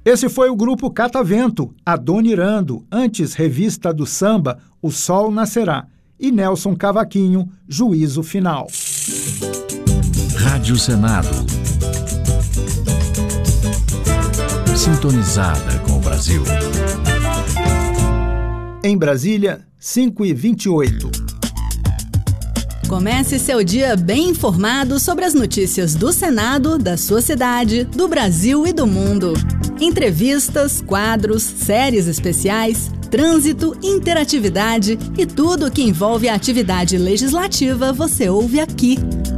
Esse foi o grupo Catavento, Adonirando, antes revista do samba O Sol Nascerá, e Nelson Cavaquinho, Juízo Final. Rádio Senado. Sintonizada com o Brasil. Em Brasília, 5h28. Comece seu dia bem informado sobre as notícias do Senado, da sua cidade, do Brasil e do mundo. Entrevistas, quadros, séries especiais, trânsito, interatividade e tudo o que envolve a atividade legislativa você ouve aqui.